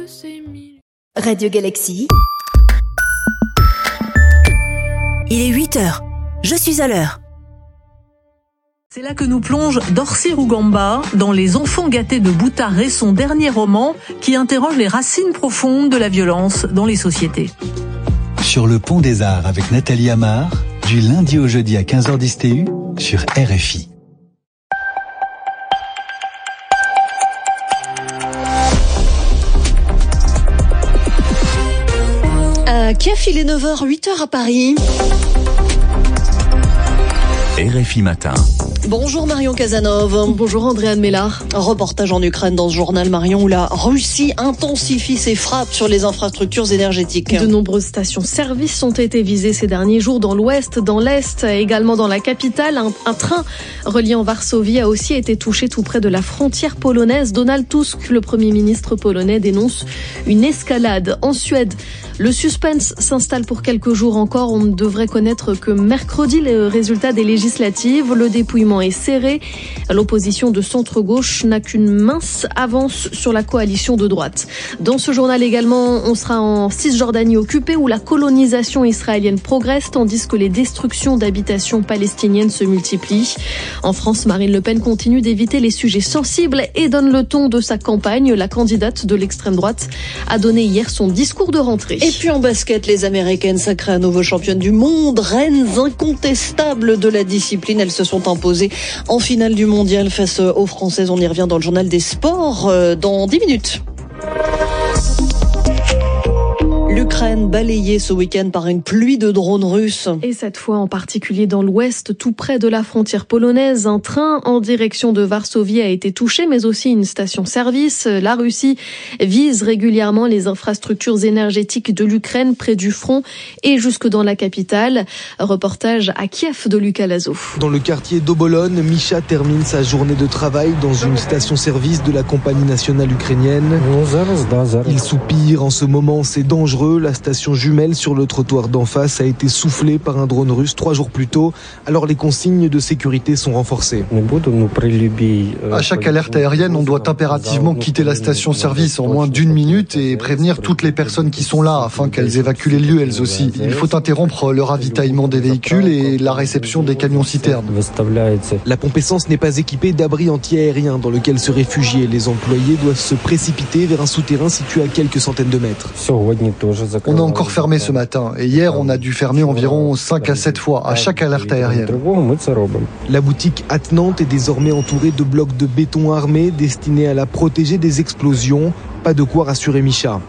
Radio Galaxy. Il est 8h. Je suis à l'heure. C'est là que nous plonge Dorcy Rugamba dans Les Enfants gâtés de Boutaré, son dernier roman qui interroge les racines profondes de la violence dans les sociétés. Sur le pont des Arts avec Nathalie Amar, du lundi au jeudi à 15h10 TU sur RFI. À Kiev, il est 9h, 8h à Paris. RFI Matin. Bonjour Marion Casanov. Bonjour Andréane Mélard. Un reportage en Ukraine dans ce journal, Marion, où la Russie intensifie ses frappes sur les infrastructures énergétiques. De nombreuses stations-service ont été visées ces derniers jours dans l'ouest, dans l'est, également dans la capitale. Un train reliant Varsovie a aussi été touché tout près de la frontière polonaise. Donald Tusk, le Premier ministre polonais, dénonce une escalade. En Suède, le suspense s'installe pour quelques jours encore. On ne devrait connaître que mercredi les résultats des législatives. Le dépouillement est serré. L'opposition de centre-gauche n'a qu'une mince avance sur la coalition de droite. Dans ce journal également, on sera en Cisjordanie occupée où la colonisation israélienne progresse tandis que les destructions d'habitations palestiniennes se multiplient. En France, Marine Le Pen continue d'éviter les sujets sensibles et donne le ton de sa campagne. La candidate de l'extrême droite a donné hier son discours de rentrée. Et puis en basket, les Américaines sacrées à nouveau championnes du monde, reines incontestables de la discipline. Elles se sont imposées en finale du mondial face aux Françaises. On y revient dans le journal des sports dans 10 minutes. L'Ukraine balayée ce week-end par une pluie de drones russes. Et cette fois en particulier dans l'ouest, tout près de la frontière polonaise. Un train en direction de Varsovie a été touché, mais aussi une station-service. La Russie vise régulièrement les infrastructures énergétiques de l'Ukraine près du front et jusque dans la capitale. Reportage à Kiev de Lucas Lazo. Dans le quartier d'Obolon, Misha termine sa journée de travail dans une station-service de la compagnie nationale ukrainienne. Il soupire, en ce moment c'est dangereux. La station jumelle sur le trottoir d'en face a été soufflée par un drone russe 3 jours plus tôt. Alors les consignes de sécurité sont renforcées. À chaque alerte aérienne, on doit impérativement quitter la station-service en moins d'1 minute et prévenir toutes les personnes qui sont là afin qu'elles évacuent les lieux elles aussi. Il faut interrompre le ravitaillement des véhicules et la réception des camions-citernes. La pompe essence n'est pas équipée d'abri anti-aérien dans lequel se réfugier. Les employés doivent se précipiter vers un souterrain situé à quelques centaines de mètres. On a encore fermé ce matin et hier on a dû fermer environ 5 à 7 fois à chaque alerte aérienne. La boutique attenante est désormais entourée de blocs de béton armés destinés à la protéger des explosions. Pas de quoi rassurer Misha.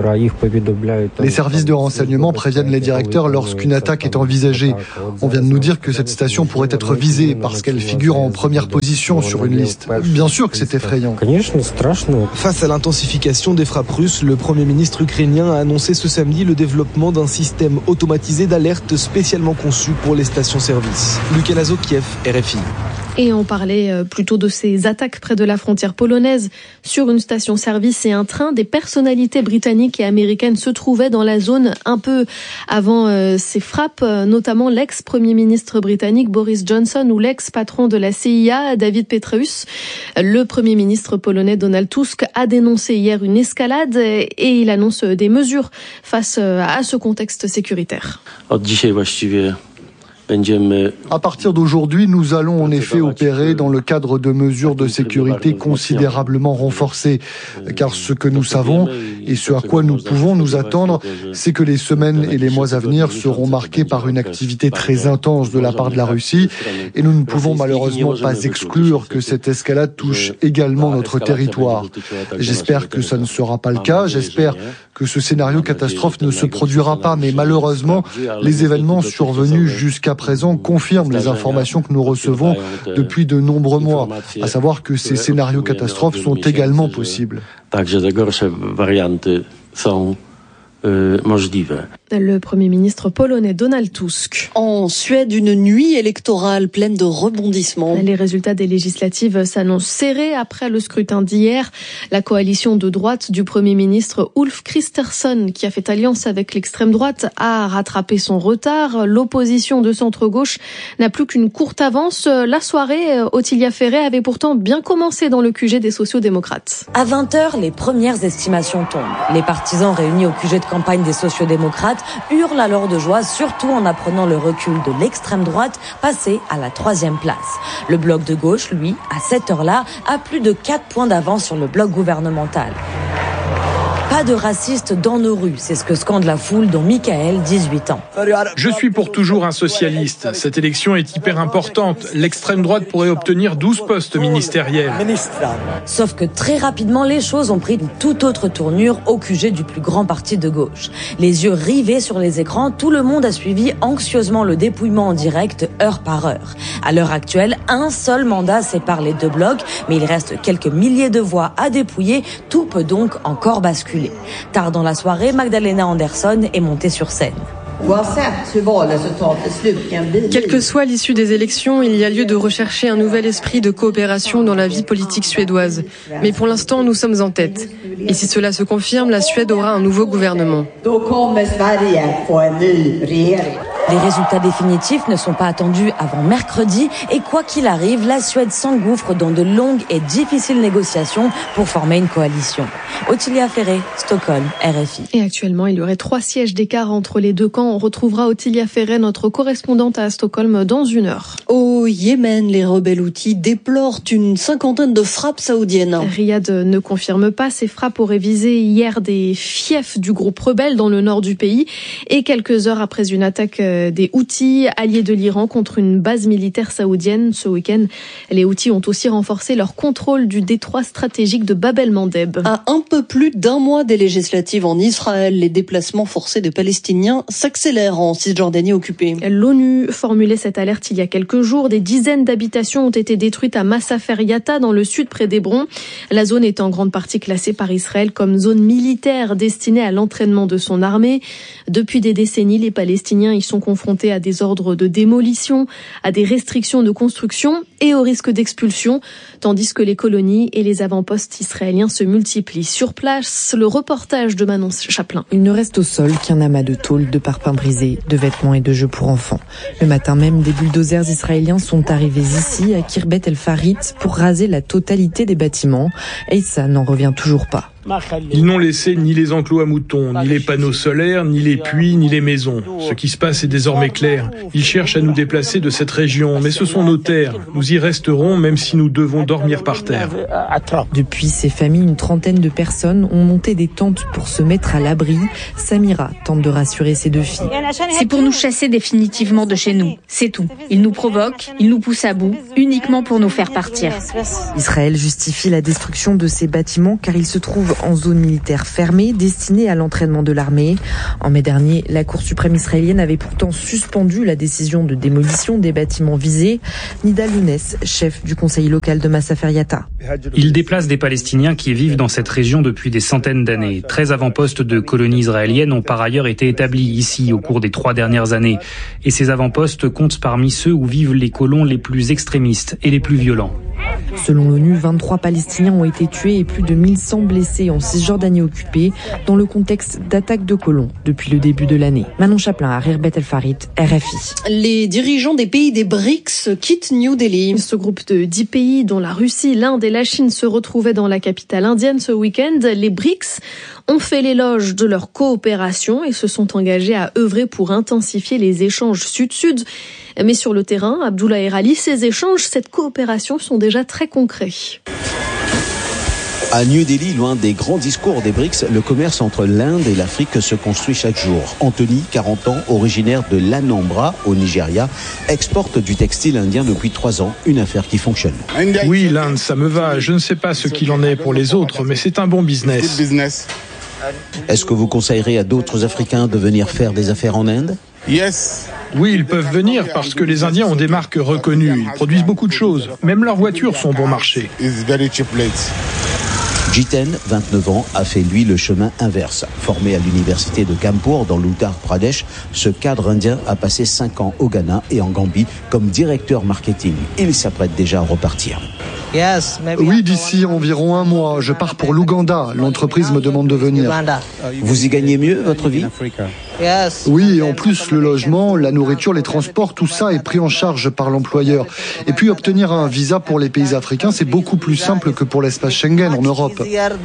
Les services de renseignement préviennent les directeurs lorsqu'une attaque est envisagée. On vient de nous dire que cette station pourrait être visée parce qu'elle figure en première position sur une liste. Bien sûr que c'est effrayant. Face à l'intensification des frappes russes, le Premier ministre ukrainien a annoncé ce samedi le développement d'un système automatisé d'alerte spécialement conçu pour les stations-service. Lucas Lazo, Kiev, RFI. Et on parlait plutôt de ces attaques près de la frontière polonaise sur une station-service et un train. Des personnalités britanniques et américaines se trouvaient dans la zone un peu avant ces frappes, notamment l'ex-premier ministre britannique Boris Johnson ou l'ex-patron de la CIA David Petraeus. Le premier ministre polonais Donald Tusk a dénoncé hier une escalade et il annonce des mesures face à ce contexte sécuritaire. À partir d'aujourd'hui, nous allons en effet opérer dans le cadre de mesures de sécurité considérablement renforcées. Car ce que nous savons et ce à quoi nous pouvons nous attendre, c'est que les semaines et les mois à venir seront marqués par une activité très intense de la part de la Russie. Et nous ne pouvons malheureusement pas exclure que cette escalade touche également notre territoire. J'espère que ça ne sera pas le cas. J'espère que ce scénario catastrophe ne se produira pas. Mais malheureusement, les événements survenus jusqu'à présent confirme les informations que nous recevons depuis de nombreux mois, à savoir que ces scénarios catastrophes sont également possibles. Le Premier ministre polonais Donald Tusk. En Suède, une nuit électorale pleine de rebondissements. Les résultats des législatives s'annoncent serrés après le scrutin d'hier. La coalition de droite du Premier ministre Ulf Kristersson, qui a fait alliance avec l'extrême droite, a rattrapé son retard. L'opposition de centre-gauche n'a plus qu'une courte avance. La soirée, Ottilia Ferré avait pourtant bien commencé dans le QG des sociodémocrates. À 20h, les premières estimations tombent. Les partisans réunis au QG de campagne des sociodémocrates hurlent alors de joie, surtout en apprenant le recul de l'extrême droite, passé à la 3e place. Le bloc de gauche, lui, à cette heure-là, a plus de 4 points d'avance sur le bloc gouvernemental. Pas de racistes dans nos rues, c'est ce que scande la foule, dont Michael, 18 ans. Je suis pour toujours un socialiste. Cette élection est hyper importante. L'extrême droite pourrait obtenir 12 postes ministériels. Sauf que très rapidement, les choses ont pris une toute autre tournure au QG du plus grand parti de gauche. Les yeux rivés sur les écrans, tout le monde a suivi anxieusement le dépouillement en direct, heure par heure. À l'heure actuelle, un seul mandat sépare les deux blocs, mais il reste quelques milliers de voix à dépouiller. Tout peut donc encore basculer. Tard dans la soirée, Magdalena Andersson est montée sur scène. Quelle que soit l'issue des élections, il y a lieu de rechercher un nouvel esprit de coopération dans la vie politique suédoise. Mais pour l'instant, nous sommes en tête. Et si cela se confirme, la Suède aura un nouveau gouvernement. Les résultats définitifs ne sont pas attendus avant mercredi et quoi qu'il arrive, la Suède s'engouffre dans de longues et difficiles négociations pour former une coalition. Ottilia Ferré, Stockholm, RFI. Et actuellement, il y aurait 3 sièges d'écart entre les deux camps. On retrouvera Ottilia Ferré, notre correspondante à Stockholm, dans 1 heure. Au Yémen, les rebelles houthis déplorent une 50aine de frappes saoudiennes. Riyad ne confirme pas. Ces frappes auraient visé hier des fiefs du groupe rebelle dans le nord du pays. Et quelques heures après une attaque des Houthis, alliés de l'Iran, contre une base militaire saoudienne. Ce week-end, les Houthis ont aussi renforcé leur contrôle du détroit stratégique de Bab el-Mandeb. À un peu plus d'1 mois des législatives en Israël, les déplacements forcés de Palestiniens s'accélèrent en Cisjordanie occupée. L'ONU formulait cette alerte il y a quelques jours. Des dizaines d'habitations ont été détruites à Massafer Yatta, dans le sud près d'Hébron. La zone est en grande partie classée par Israël comme zone militaire destinée à l'entraînement de son armée. Depuis des décennies, les Palestiniens y sont confrontés à des ordres de démolition, à des restrictions de construction et au risque d'expulsion, tandis que les colonies et les avant-postes israéliens se multiplient. Sur place, le reportage de Manon Chaplin. Il ne reste au sol qu'un amas de tôle, de parpaings brisés, de vêtements et de jeux pour enfants. Le matin même, des bulldozers israéliens sont arrivés ici, à Khirbet el-Farit, pour raser la totalité des bâtiments. Et ça n'en revient toujours pas. Ils n'ont laissé ni les enclos à moutons, ni les panneaux solaires, ni les puits, ni les maisons. Ce qui se passe est désormais clair. Ils cherchent à nous déplacer de cette région, mais ce sont nos terres. Nous y resterons, même si nous devons dormir par terre. Depuis ces familles, une trentaine de personnes ont monté des tentes pour se mettre à l'abri. Samira tente de rassurer ses 2 filles. C'est pour nous chasser définitivement de chez nous. C'est tout. Ils nous provoquent, ils nous poussent à bout, uniquement pour nous faire partir. Israël justifie la destruction de ces bâtiments car ils se trouvent en zone militaire fermée, destinée à l'entraînement de l'armée. En mai dernier, la Cour suprême israélienne avait pourtant suspendu la décision de démolition des bâtiments visés. Nida Lounès, chef du conseil local de Massafer Yatta. Il déplace des Palestiniens qui vivent dans cette région depuis des centaines d'années. 13 avant-postes de colonies israéliennes ont par ailleurs été établis ici au cours des 3 dernières années. Et ces avant-postes comptent parmi ceux où vivent les colons les plus extrémistes et les plus violents. Selon l'ONU, 23 Palestiniens ont été tués et plus de 1100 blessés en Cisjordanie occupée dans le contexte d'attaques de colons depuis le début de l'année. Manon Chaplin à Khirbet el-Farit, RFI. Les dirigeants des pays des BRICS quittent New Delhi. Ce groupe de 10 pays, dont la Russie, l'Inde et la Chine, se retrouvaient dans la capitale indienne ce week-end. Les BRICS ont fait l'éloge de leur coopération et se sont engagés à œuvrer pour intensifier les échanges sud-sud. Mais sur le terrain, Abdullah Erali, ces échanges, cette coopération sont déjà très concrets. À New Delhi, loin des grands discours des BRICS, le commerce entre l'Inde et l'Afrique se construit chaque jour. Anthony, 40 ans, originaire de l'Anambra, au Nigeria, exporte du textile indien depuis 3 ans, une affaire qui fonctionne. Oui, l'Inde, ça me va. Je ne sais pas ce qu'il en est pour les autres, mais c'est un bon business. Est-ce que vous conseillerez à d'autres Africains de venir faire des affaires en Inde ? Oui, ils peuvent venir parce que les Indiens ont des marques reconnues. Ils produisent beaucoup de choses. Même leurs voitures sont bon marché. Jiten, 29 ans, a fait lui le chemin inverse. Formé à l'université de Kanpur dans l'Uttar Pradesh, ce cadre indien a passé 5 ans au Ghana et en Gambie comme directeur marketing. Il s'apprête déjà à repartir. Oui, d'ici environ un mois, je pars pour l'Ouganda. L'entreprise me demande de venir. Vous y gagnez mieux votre vie ? Oui, et en plus, le logement, la nourriture, les transports, tout ça est pris en charge par l'employeur. Et puis, obtenir un visa pour les pays africains, c'est beaucoup plus simple que pour l'espace Schengen en Europe.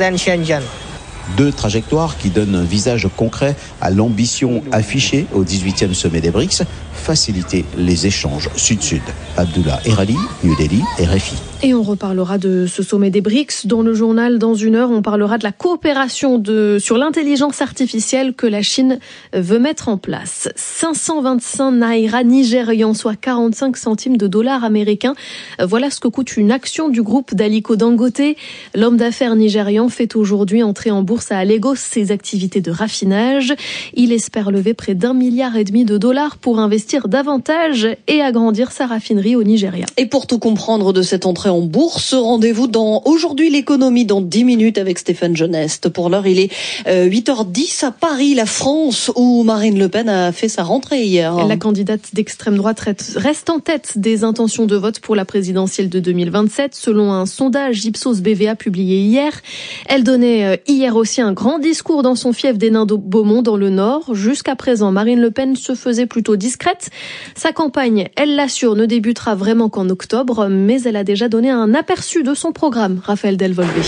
2 trajectoires qui donnent un visage concret à l'ambition affichée au 18e sommet des BRICS, faciliter les échanges sud-sud. Abdullah Erali, New Delhi, RFI. Et on reparlera de ce sommet des BRICS. Dans le journal, dans une heure, on parlera de la coopération sur l'intelligence artificielle que la Chine veut mettre en place. 525 naira nigérians, soit 45 centimes de dollars américains. Voilà ce que coûte une action du groupe d'Aliko Dangote. L'homme d'affaires nigérian fait aujourd'hui entrer en bourse à Lagos ses activités de raffinage. Il espère lever près d'1,5 milliard de dollars pour investir davantage et agrandir sa raffinerie au Nigeria. Et pour tout comprendre de cette entrée en bourse, rendez-vous dans Aujourd'hui l'économie dans 10 minutes avec Stéphane Geneste. Pour l'heure, il est 8h10 à Paris, la France, où Marine Le Pen a fait sa rentrée hier. La candidate d'extrême droite reste en tête des intentions de vote pour la présidentielle de 2027, selon un sondage Ipsos BVA publié hier. Elle donnait hier aussi un grand discours dans son fief des Nains de Beaumont dans le Nord. Jusqu'à présent, Marine Le Pen se faisait plutôt discrète. Sa campagne, elle l'assure, ne débutera vraiment qu'en octobre, mais elle a déjà donné un aperçu de son programme. Raphaël Delvolvé.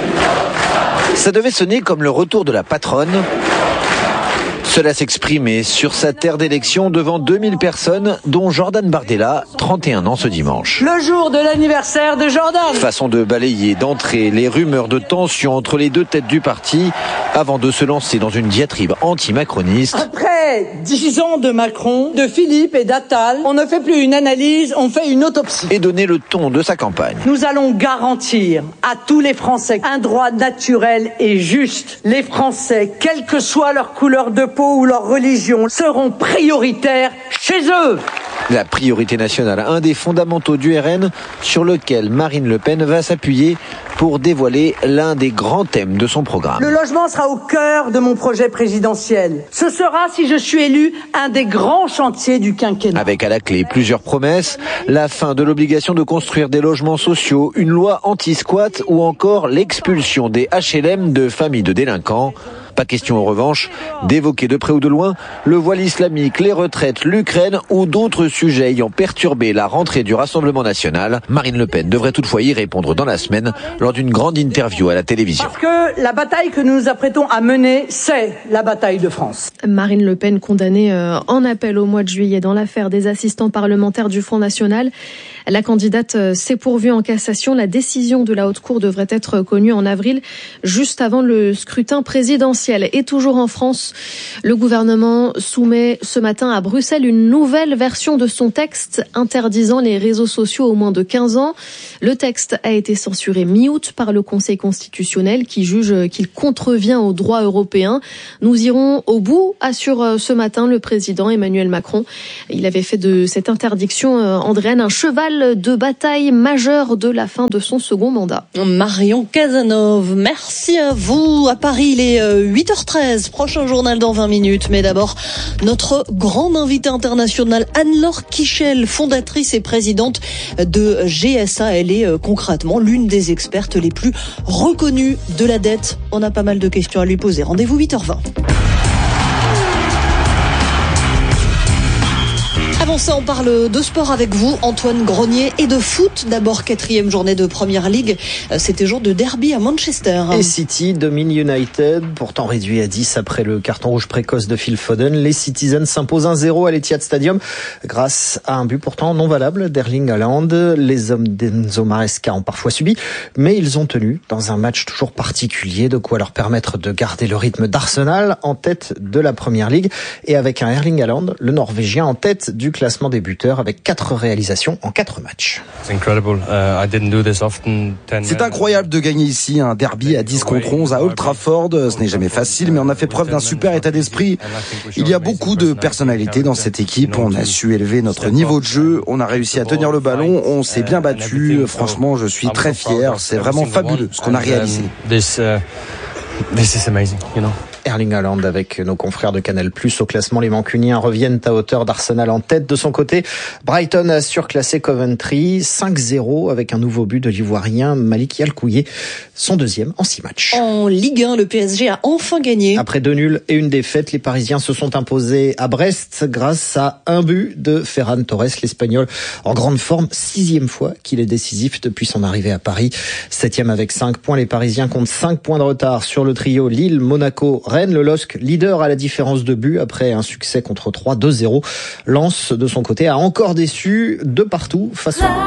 Ça devait sonner comme le retour de la patronne. Cela s'exprimait sur sa terre d'élection devant 2000 personnes, dont Jordan Bardella, 31 ans ce dimanche. Le jour de l'anniversaire de Jordan. Façon de balayer d'entrée les rumeurs de tension entre les 2 têtes du parti, avant de se lancer dans une diatribe anti-macroniste. Après 10 ans de Macron, de Philippe et d'Attal, on ne fait plus une analyse, on fait une autopsie. Et donner le ton de sa campagne. Nous allons garantir à tous les Français un droit naturel et juste. Les Français, quelle que soit leur couleur de peau ou leur religion, seront prioritaires chez eux. La priorité nationale, un des fondamentaux du RN sur lequel Marine Le Pen va s'appuyer pour dévoiler l'un des grands thèmes de son programme. Le logement sera au cœur de mon projet présidentiel. Ce sera, si je suis élu, un des grands chantiers du quinquennat. Avec à la clé plusieurs promesses, la fin de l'obligation de construire des logements sociaux, une loi anti-squat ou encore l'expulsion des HLM de familles de délinquants. Pas question en revanche d'évoquer de près ou de loin le voile islamique, les retraites, l'Ukraine ou d'autres sujets ayant perturbé la rentrée du Rassemblement national. Marine Le Pen devrait toutefois y répondre dans la semaine lors d'une grande interview à la télévision. Parce que la bataille que nous nous apprêtons à mener, c'est la bataille de France. Marine Le Pen condamnée en appel au mois de juillet dans l'affaire des assistants parlementaires du Front National. La candidate s'est pourvue en cassation. La décision de la Haute Cour devrait être connue en avril, juste avant le scrutin présidentiel. Et toujours en France, le gouvernement soumet ce matin à Bruxelles une nouvelle version de son texte interdisant les réseaux sociaux aux moins de 15 ans. Le texte a été censuré mi-août par le Conseil constitutionnel qui juge qu'il contrevient au droit européen. Nous irons au bout, assure ce matin le président Emmanuel Macron. Il avait fait de cette interdiction andréenne un cheval de bataille majeur de la fin de son second mandat. Marion Cazenove, merci à vous. À Paris, il est 8h13, prochain journal dans 20 minutes. Mais d'abord, notre grande invitée internationale, Anne-Laure Kichel, fondatrice et présidente de GSA. Elle est concrètement l'une des expertes les plus reconnues de la dette. On a pas mal de questions à lui poser. Rendez-vous 8h20. Avant ça, on parle de sport avec vous, Antoine Grenier, et de foot. D'abord, 4e journée de Première Ligue. C'était jour de derby à Manchester. Et City domine United, pourtant réduit à 10 après le carton rouge précoce de Phil Foden. Les Citizens s'imposent 1-0 à l'Etihad Stadium grâce à un but pourtant non valable d'Erling Haaland. Les hommes d'Enzo Maresca ont parfois subi, mais ils ont tenu dans un match toujours particulier, de quoi leur permettre de garder le rythme d'Arsenal en tête de la Première Ligue. Et avec un Erling Haaland, le Norvégien en tête du classement des buteurs avec 4 réalisations en 4 matchs. C'est incroyable de gagner ici un derby à 10 contre 11 à Old Trafford. Ce n'est jamais facile, mais on a fait preuve d'un super état d'esprit. Il y a beaucoup de personnalités dans cette équipe. On a su élever notre niveau de jeu. On a réussi à tenir le ballon. On s'est bien battu. Franchement, je suis très fier. C'est vraiment fabuleux ce qu'on a réalisé. This is amazing, you know. Erling Haaland avec nos confrères de Canal+. Au classement, les Mancuniens reviennent à hauteur d'Arsenal en tête. De son côté, Brighton a surclassé Coventry 5-0 avec un nouveau but de l'Ivoirien Malik Yalkouye, son deuxième en 6 matchs. En Ligue 1, le PSG a enfin gagné. Après 2 nuls et une défaite, les Parisiens se sont imposés à Brest grâce à un but de Ferran Torres, l'Espagnol en grande forme, 6e fois qu'il est décisif depuis son arrivée à Paris. 7e avec 5 points, les Parisiens comptent 5 points de retard sur le trio Lille, Monaco, Rennes. Le LOSC, leader à la différence de but après un succès contre 3, 2-0. Lens, de son côté, a encore déçu de partout face au